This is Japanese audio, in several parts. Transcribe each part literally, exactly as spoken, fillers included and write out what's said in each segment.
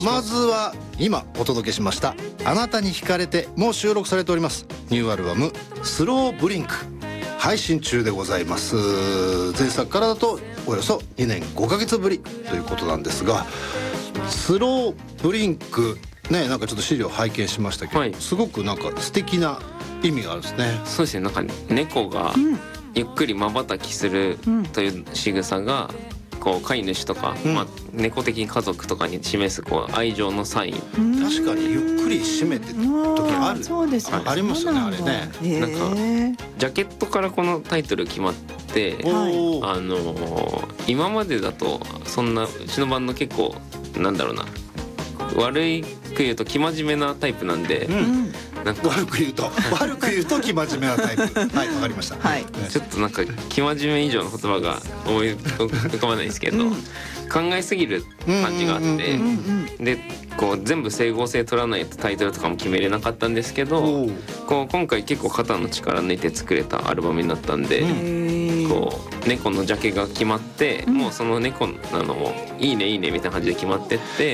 まずは今お届けしましたあなたに惹かれてもう収録されておりますニューアルバムスローブリンク配信中でございます。前作からだとおよそにねんごかげつぶりということなんですが、スローブリンクね、なんかちょっと資料拝見しましたけど、はい、すごくなんか素敵な意味があるんですね。 そうですね、なんか猫がゆっくり瞬きするという仕草がこう飼い主とか、うんまあ、猫的家族とかに示すこう愛情のサイン。 確かにゆっくり閉めてる時ある。 そうですね、 ありますよねあれね。 なんかジャケットからこのタイトル決まって、あのー、今までだとそんなうちのバンド結構なんだろうな、悪いく言うと生真面目なタイプなんで、うん、 なんか悪く言うと悪く言うと生真面目なタイプはい、わかりました、はい、 ちょっとなんか生真面目以上の言葉が思い浮かばないですけど、うん、考えすぎる感じがあって、でこう全部整合性取らないとタイトルとかも決めれなかったんですけど、こう今回結構肩の力抜いて作れたアルバムになったんで、うん、こう猫のジャケが決まって、うん、もうその猫なのもいいねいいねみたいな感じで決まってって、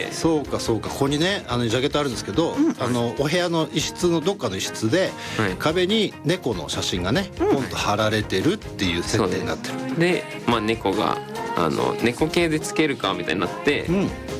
そうかそうか、ここにねあのジャケットあるんですけど、うん、あのお部屋の一室のどっかの一室で、はい、壁に猫の写真がねポンと貼られてるっていう設定になってる、 うん、で、まあ、猫があの猫系でつけるかみたいになって、うん、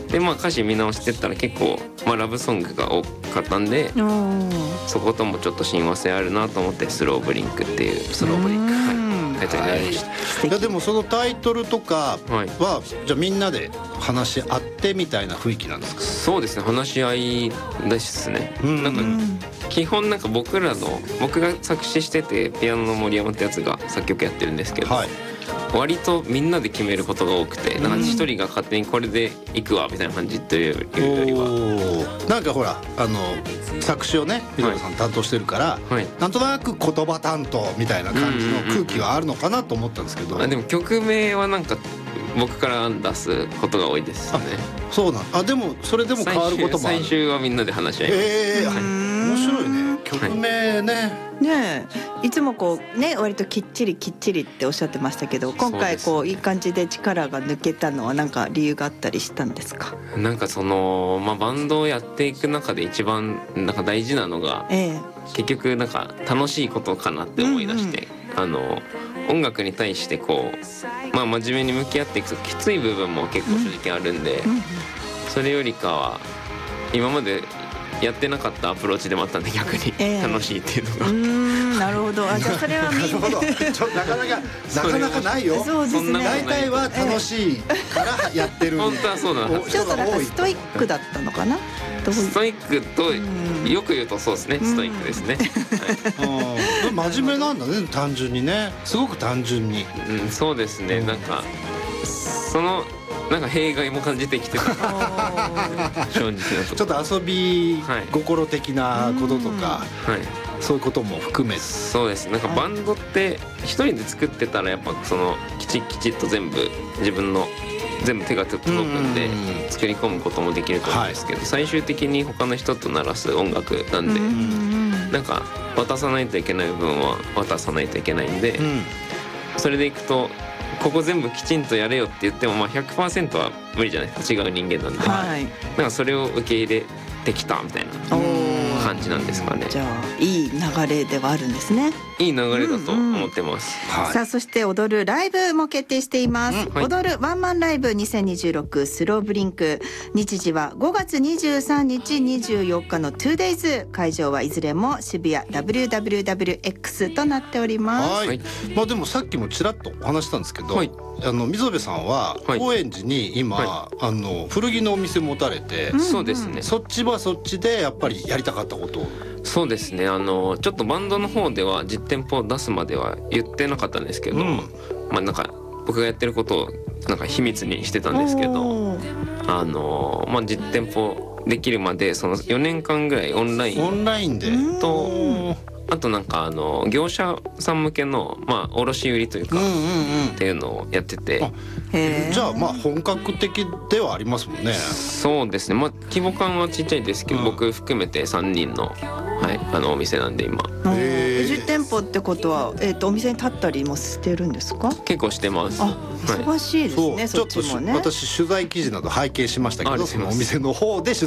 でまあ歌詞見直してったら結構、まあ、ラブソングが多かったんで、そこともちょっと親和性あるなと思ってスローブリンクっていうスローブリンク、はい、タイトルになりました。 いやでもそのタイトルとかは、はい、じゃあみんなで話し合ってみたいな雰囲気なんですか？ そうですね、話し合いですね。なんか基本なんか僕らの僕が作詞しててピアノの森山ってやつが作曲やってるんですけど、はい、割とみんなで決めることが多くて、なんか一人が勝手にこれでいくわみたいな感じというよりは、 なんかほらあの作詞をね水野さん担当してるから、はい、なんとなく言葉担当みたいな感じの空気があるのかなと思ったんですけど、 あでも曲名はなんか僕から案出すことが多いですね。 あ、そうなん。あでもそれでも変わることもある。 最終はみんなで話し合います。 えー、はい、面白いね。曲名ね。はい、 ねえ、いつもこうね割ときっちりきっちりっておっしゃってましたけど、今回こういい感じで力が抜けたのはなんか理由があったりしたんですか？ なんかその、まあ、バンドをやっていく中で一番なんか大事なのが、ええ、結局なんか楽しいことかなって思い出して、うんうん、あの音楽に対してこう、まあ、真面目に向き合っていくときつい部分も結構正直あるんで、うんうん、それよりかは今までやってなかったアプローチでもあったんで、逆に楽しいっていうのが、えー、うーんなるほど。あ、じゃあそれはみんななるほどちょなかなかなかなかないよ。 そうですね、 大体は楽しいからやってる本当はそうなの。 ちょっとなんかストイックだったのかな。 ストイックとよく言うとそうですね、ストイックですね、 はい、真面目なんだね、単純にね、すごく単純に、 うん、そうですね、なんかそのなんか弊害も感じてきてた正直なとちょっと遊び心的なこととか、はい、そういうことも含めて。 そうです。なんかバンドって一人で作ってたらやっぱそのきちきちっと全部自分の全部手が届くんで作り込むこともできると思うんですけど、はい、最終的に他の人と鳴らす音楽なんで、んなんか渡さないといけない部分は渡さないといけないんで、うん、それでいくとここ全部きちんとやれよって言ってもまあ ひゃくパーセント は無理じゃないですか、違う人間なんで、はい、なんかそれを受け入れてきたみたいな感じなんですかね。 じゃあいい流れではあるんですね。 いい流れだと思ってます、 うんうん、はい、さあそして踊るライブも決定しています、うん、はい、踊るワンマンライブにせんにじゅうろくスローブリンク、日時はごがつにじゅうさんにちにじゅうよっかの ツーデイズ、 会場はいずれも渋谷 ダブリューダブリューダブリューエックス となっております。 はい、はい、まあ、でもさっきもちらっとお話したんですけど、はい、あの溝部さんは高円寺に今、はい、あの古着のお店持たれて、 うんうん、そうですね、 そっちはそっちでやっぱりやりたかったことを。 そうですね、あのちょっとバンドの方では実店舗を出すまでは言ってなかったんですけど、うん、まあなんか僕がやってることをなんか秘密にしてたんですけど、あの、まあ、実店舗できるまでそのよねんかんぐらいオンラインオンラインでと、あとなんかあの業者さん向けのまあ卸売りというかっていうのをやってて、 へーじゃあまあ本格的ではありますもんね。 そうですね、まあ規模感はちっちゃいですけど、 うん僕含めてさんにんの、はい、あのお店なんで今へーじゅってんぽってことは、えー、とお店に立ったりもしてるんですか？ 結構してます。 あ、 はい忙しいですね、 そうちょっとそっちもね。 私取材記事など拝見しましたけど、 ありがとうございますそのお店の方で取